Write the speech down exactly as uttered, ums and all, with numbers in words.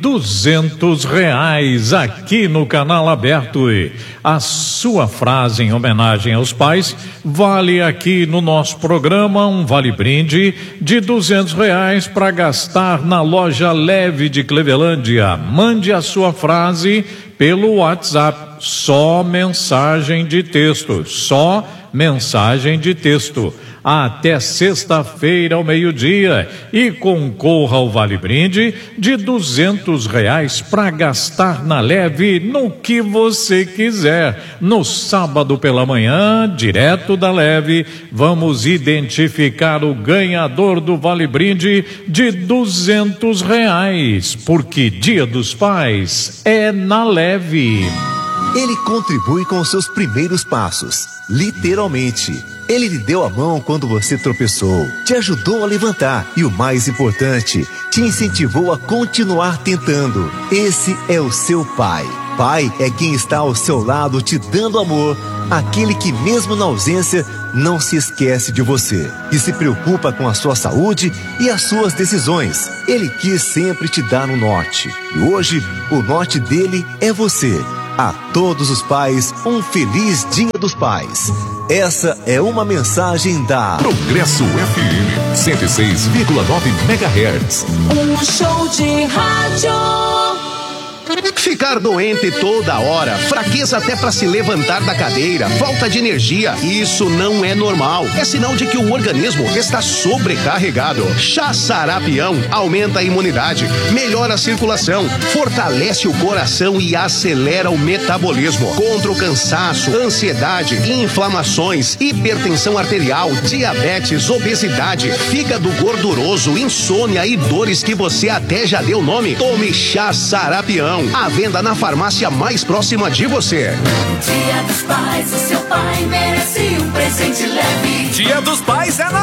Duzentos reais aqui no Canal Aberto. E a sua frase em homenagem aos pais vale aqui no nosso programa um vale-brinde de duzentos reais para gastar na loja Leve de Clevelândia. Mande a sua frase pelo WhatsApp, só mensagem de texto, só mensagem de texto. Até sexta-feira ao meio-dia e concorra ao vale-brinde de duzentos reais para gastar na Leve no que você quiser. No sábado pela manhã, direto da Leve, vamos identificar o ganhador do vale-brinde de duzentos reais, porque Dia dos Pais é na Leve. Ele contribui com os seus primeiros passos, literalmente. Ele lhe deu a mão quando você tropeçou, te ajudou a levantar e, o mais importante, te incentivou a continuar tentando. Esse é o seu pai. Pai é quem está ao seu lado te dando amor, aquele que mesmo na ausência não se esquece de você e se preocupa com a sua saúde e as suas decisões. Ele quis sempre te dar um norte e hoje o norte dele é você. A todos os pais, um feliz Dia dos Pais. Essa é uma mensagem da Progresso F M cento e seis vírgula nove megahertz. Um show de rádio. Ficar doente toda hora, fraqueza até para se levantar da cadeira, falta de energia, isso não é normal. É sinal de que o organismo está sobrecarregado. Chá Sarapião aumenta a imunidade, melhora a circulação, fortalece o coração e acelera o metabolismo. Contra o cansaço, ansiedade, inflamações, hipertensão arterial, diabetes, obesidade, fígado gorduroso, insônia e dores que você até já deu nome. Tome Chá Sarapião. À venda na farmácia mais próxima de você. Dia dos Pais, o seu pai merece um presente leve. Dia dos Pais é na